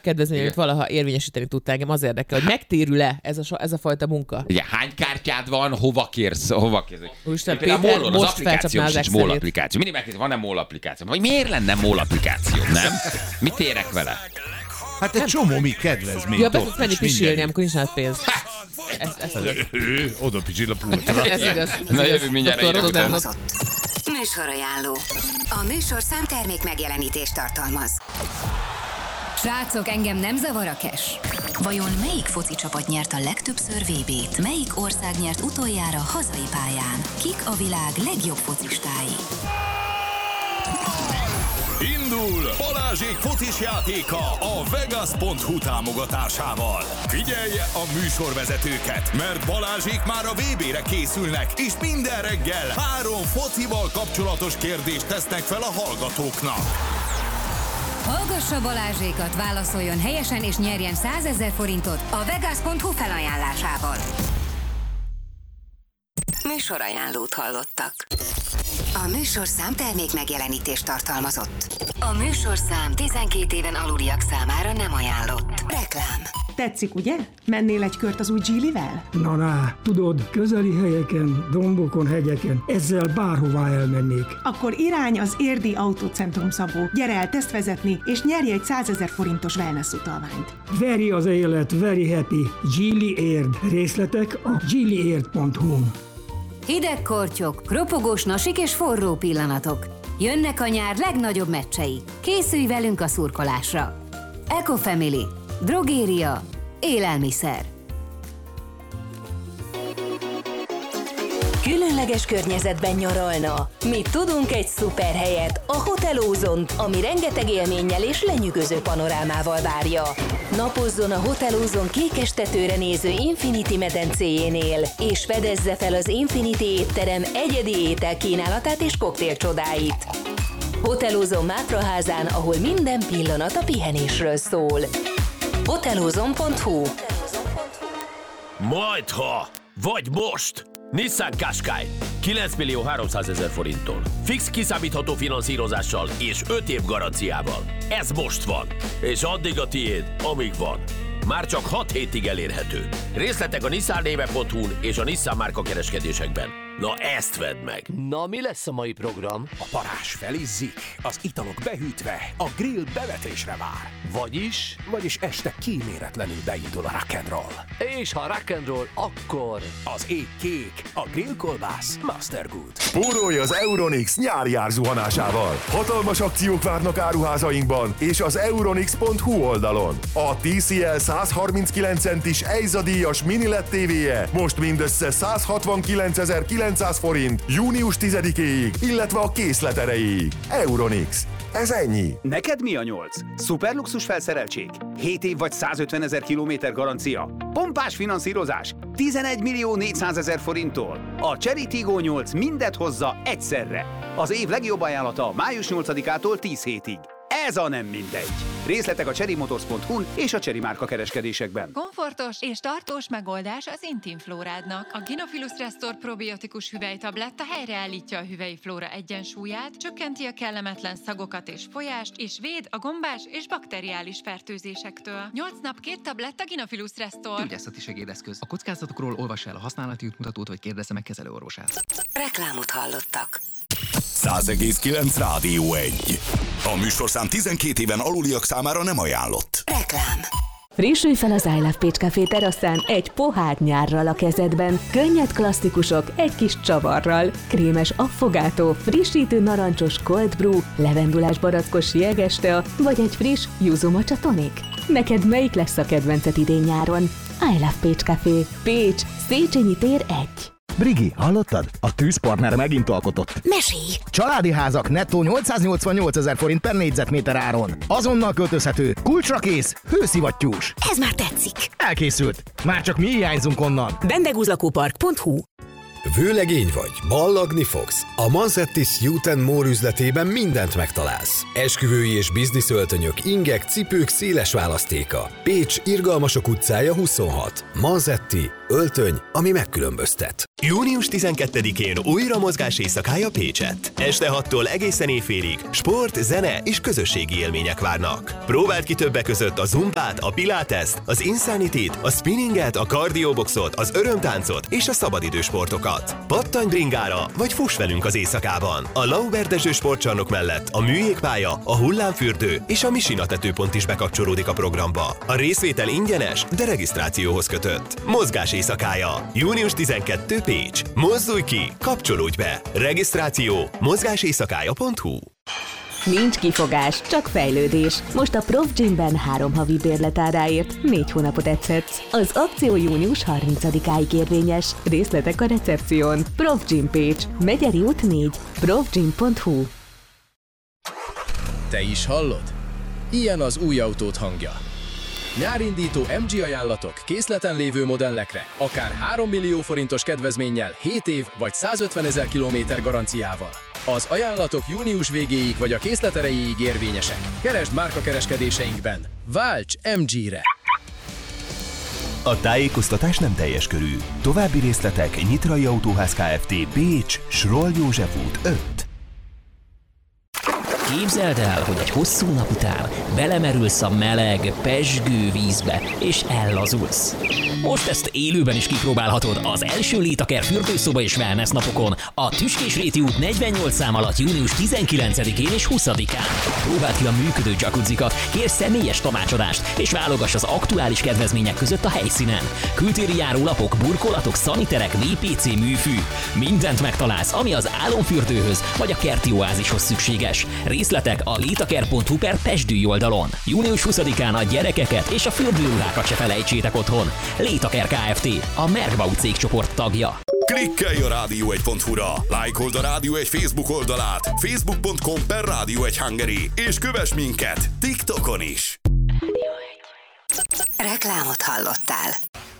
kedvezményt valaha érvényesíteni tudtál, engem az érdekel, hogy megtérül-e ez a fajta munka? Ugye, hány kártyád van, hova kérsz? Úristen, Péter, Péter, az most applikáció felcsapná az sincs, MOL applikáció. Mindig megkérdez, van-e MOL applikáció? Vagy miért lenne MOL applikáció, nem? Mit érek vele? Hát egy csomó mi kedvezményt. Ja, be tudsz menni pisilni, amikor nincs nálad pénz. Oda pisil a pultra. Ez igaz. Na jövő mindjárt írok. Műsorajánló. A műsor számtermék megjelenítést tartalmaz. Srácok, engem nem zavar a cash. Vajon melyik foci csapat nyert a legtöbbször VB-t? Melyik ország nyert utoljára hazai pályán? Kik a világ legjobb focistái? Indul Balázsék focis játéka a Vegas.hu támogatásával. Figyelje a műsorvezetőket, mert Balázsék már a VB-re készülnek, és minden reggel 3 focival kapcsolatos kérdést tesznek fel a hallgatóknak. Hallgassa Balázsékat, válaszoljon helyesen és nyerjen 100 000 forintot a Vegas.hu felajánlásával. Műsorajánlót hallottak. A műsor számtermék megjelenítést tartalmazott. A műsorszám 12 éven aluliak számára nem ajánlott. Reklám. Tetszik, ugye? Mennél egy kört az új Geely-vel? Na, tudod, közeli helyeken, dombokon, hegyeken, ezzel bárhová elmennék. Akkor irány az Érdi Autócentrum, Szabó. Gyere el tesztvezetni, és nyerj egy 100 000 forintos wellness utalványt. Veri az élet, very happy. Geely Érd. Részletek a geelyérd.hu-n. Hideg kortyok, ropogós nasik és forró pillanatok. Jönnek a nyár legnagyobb meccsei. Készülj velünk a szurkolásra. Ecofamily. Drogéria. Élelmiszer. Különleges környezetben nyaralna. Mi tudunk egy szuper helyet, a Hotel Ozont, ami rengeteg élménnyel és lenyűgöző panorámával várja. Napozzon a Hotel Ozon kékestetőre néző Infinity medencéjénél, és fedezze fel az Infinity étterem egyedi ételkínálatát és koktélcsodáit. Hotel Ozon Mátraházán, ahol minden pillanat a pihenésről szól. Hotelozon.hu. Majdha, vagy most! Nissan Qashqai 9 300 000 forinttól. Fix kiszámítható finanszírozással és 5 év garanciával. Ez most van, és addig a tiéd, amíg van. Már csak 6 hétig elérhető. Részletek a nissannéve.hu-n és a Nissan márka kereskedésekben. Na ezt vedd meg! Na, mi lesz a mai program? A parázs felizzik, az italok behűtve, a grill bevetésre vár. Vagyis este kíméletlenül beindul a rock'n'roll. És ha rock'n'roll, akkor... Az ég kék, a grillkolbász Master Good. Spórolj az Euronix nyári árzuhanásával. Hatalmas akciók várnak áruházainkban és az euronix.hu oldalon. A TCL 139 centis EIZA-díjas mini LED TV-je most mindössze 169.900 forint június 10-éig, illetve a készlet erejéig. Euronix. Ez ennyi. Neked mi a 8? Szuperluxus felszereltség? 7 év vagy 150 000 kilométer garancia? Pompás finanszírozás? 11.400.000 forinttól? A Chery Tiggo 8 mindet hozza egyszerre. Az év legjobb ajánlata május 8-ától 10 hétig. Ez a nem mindegy. Részletek a cherrymotors.hu-n és a Chery márka kereskedésekben. Komfortos és tartós megoldás az Intimflórádnak. A Gynophilus Restore probiotikus hüvelytabletta helyreállítja a hüvelyflóra egyensúlyát, csökkenti a kellemetlen szagokat és folyást, és véd a gombás és bakteriális fertőzésektől. 8 nap 2 tabletta Gynophilus Restore. Gyógyászati segédeszköz. A kockázatokról olvassa el a használati útmutatót, vagy kérdezze meg kezelőorvosát. Reklámot hallottak. 100,9 Rádió 1. A műsorszám 12 éven aluliak számára nem ajánlott. Reklám. Frissülj fel az I Love Pécs Café teraszán egy pohár nyárral a kezedben. Könnyed klasszikusok egy kis csavarral. Krémes affogátó, frissítő narancsos cold brew, levendulás barackos jegeste, vagy egy friss yuzu matcha tonic. Neked melyik lesz a kedvenced idén nyáron? I Love Pécs Café. Pécs, Széchenyi tér 1. Brigi, hallottad? A tűzpartner megint alkotott. Mesélj! Családi házak nettó 888 000 forint per négyzetméter áron. Azonnal költözhető, kulcsra kész, hőszivattyús. Ez már tetszik. Elkészült. Már csak mi hiányzunk onnan. Bendegúzlakópark.hu. Vőlegény vagy, ballagni fogsz? A Manzettis Youth & More üzletében mindent megtalálsz. Esküvői és bizniszöltönyök, ingek, cipők széles választéka. Pécs, Irgalmasok utcája 26. Manzetti, öltöny, ami megkülönböztet. Június 12-én újra mozgás éjszakája Pécsett. Este 6-tól egészen éjfélig sport, zene és közösségi élmények várnak. Próbáld ki többek között a zumbát, a piláteszt, az insanityt, a spinninget, a kardioboxot, az örömtáncot és a szabadidősportokat. Pattanj bringára, vagy fuss velünk az éjszakában. A Lauber Dezső sportcsarnok mellett a műjégpálya, a hullámfürdő és a Misina tetőpont is bekapcsolódik a programba. A részvétel ingyenes, de regisztrációhoz kötött. Mozgás éjszakája. Június 12 Pécs. Mozdulj ki, kapcsolódj be. Regisztráció mozgáséjszakája.hu. Nincs kifogás, csak fejlődés. Most a Prof Gymben 3 havi bérletáráért 4 hónapot edzetsz. Az akció június 30-áig érvényes. Részletek a recepción. Prof Gym Pécs, Megyeri út 4, profgym.hu. Te is hallod? Ilyen az új autód hangja. Nyárindító MG ajánlatok készleten lévő modellekre, akár 3 millió forintos kedvezménnyel, 7 év vagy 150 000 kilométer garanciával. Az ajánlatok június végéig vagy a készlet erejéig érvényesek. Keresd márkakereskedéseinkben. Válts MG-re! A tájékoztatás nem teljes körű. További részletek Nyitrai Autóház Kft. Pécs, Sroll József út 5. Képzeld el, hogy egy hosszú nap után belemerülsz a meleg, pezsgő vízbe, és ellazulsz. Most ezt élőben is kipróbálhatod az első Létaker fürdőszoba és wellness napokon, a Tüskés Réti út 48 szám alatt június 19-én és 20-án. Próbáld ki a működő jacuzzikat, kérj személyes tanácsadást, és válogass az aktuális kedvezmények között a helyszínen. Kültéri járólapok, burkolatok, szaniterek, VPC műfű. Mindent megtalálsz, ami az álomfürdőhöz vagy a kerti oázishoz szükséges. Részletek a létaker.hu/pezsdüly oldalon. Június 20-án a gyerekeket és a fürdőruhákat se felejtsétek otthon. Létaker Kft. A Merkbau cégcsoport tagja. Klikkelj a Rádió1.hu-ra, lájkold a Rádió1 Facebook oldalát, facebook.com/Rádió1 és kövess minket TikTokon is. Reklámot hallottál.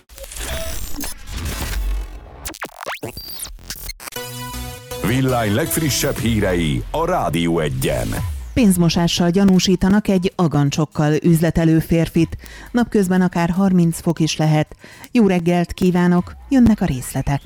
Villány legfrissebb hírei a Rádió 1-en. Pénzmosással gyanúsítanak egy agancsokkal üzletelő férfit. Napközben akár 30 fok is lehet. Jó reggelt kívánok, jönnek a részletek.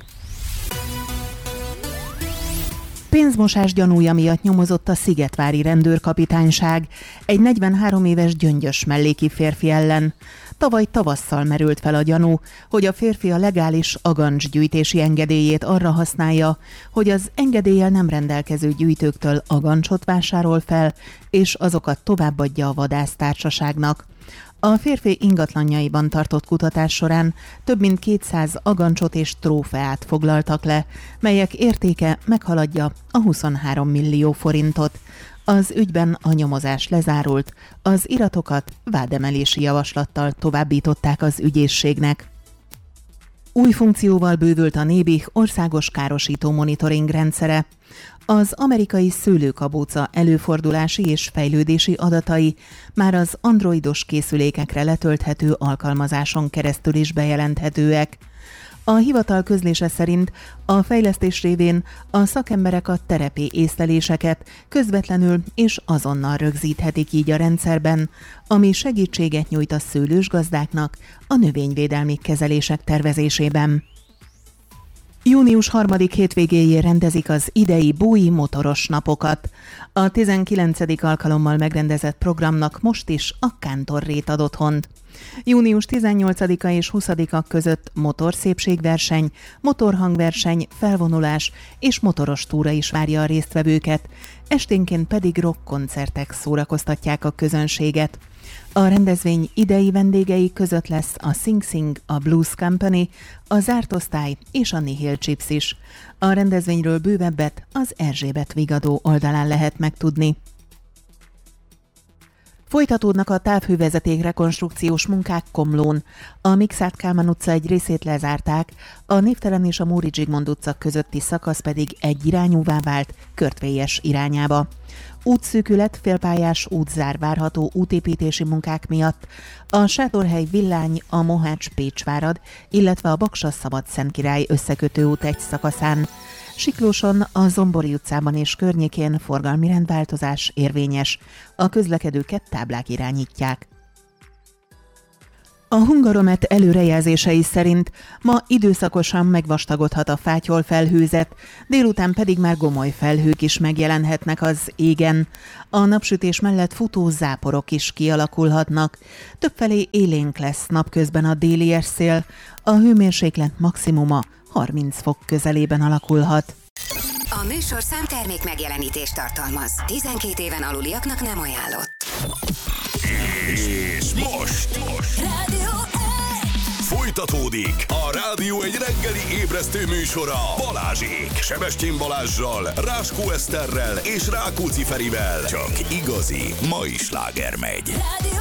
Pénzmosás gyanúja miatt nyomozott a szigetvári rendőrkapitányság egy 43 éves gyöngyös melléki férfi ellen. Tavaly tavasszal merült fel a gyanú, hogy a férfi a legális agancsgyűjtési engedélyét arra használja, hogy az engedéllyel nem rendelkező gyűjtőktől agancsot vásárol fel, és azokat továbbadja a vadásztársaságnak. A férfi ingatlanjaiban tartott kutatás során több mint 200 agancsot és trófeát foglaltak le, melyek értéke meghaladja a 23 millió forintot. Az ügyben a nyomozás lezárult, az iratokat vádemelési javaslattal továbbították az ügyészségnek. Új funkcióval bővült a NÉBIH országos károsító monitoring rendszere. Az amerikai szőlőkabóca előfordulási és fejlődési adatai már az androidos készülékekre letölthető alkalmazáson keresztül is bejelenthetőek. A hivatal közlése szerint a fejlesztés révén a szakemberek a terepi észleléseket közvetlenül és azonnal rögzíthetik így a rendszerben, ami segítséget nyújt a szőlős gazdáknak a növényvédelmi kezelések tervezésében. Június 3. hétvégéjén rendezik az idei Búi motoros napokat. A 19. alkalommal megrendezett programnak most is a Kántorrét ad otthont. Június 18-a és 20-a között motorszépségverseny, motorhangverseny, felvonulás és motoros túra is várja a résztvevőket, esténként pedig rockkoncertek szórakoztatják a közönséget. A rendezvény idei vendégei között lesz a Sing Sing, a Blues Company, a Zárt Osztály és a Nihil Chips is. A rendezvényről bővebbet az Erzsébet Vigadó oldalán lehet megtudni. Folytatódnak a távhővezeték rekonstrukciós munkák Komlón. A Mikszárt Kálmán utca egy részét lezárták, a Névtelen és a Móricz Zsigmond utca közötti szakasz pedig egyirányúvá vált Körtvélyes irányába. Útszűkület, félpályás útzár várható útépítési munkák miatt a Sátorhely Villány, a Mohács-Pécsvárad, illetve a Baksa-Szabadszentkirály összekötő út egy szakaszán. Siklóson, a Zombori utcában és környékén forgalmi rendváltozás érvényes. A közlekedőket táblák irányítják. A Hungaromet előrejelzései szerint ma időszakosan megvastagodhat a fátyol-felhőzet, délután pedig már gomoly felhők is megjelenhetnek az égen. A napsütés mellett futó záporok is kialakulhatnak. Többfelé élénk lesz napközben a déli esszél, a hőmérséklet maximuma 30 fok közelében alakulhat. A műsorszám termék megjelenítést tartalmaz. 12 éven aluliaknak nem ajánlott. És most folytatódik a Rádió egy reggeli ébresztő műsora Balázsék. Sebestyén Balázssal, Ráskó Eszterrel és Rákóczi Ferivel. Csak igazi mai sláger megy. Rádió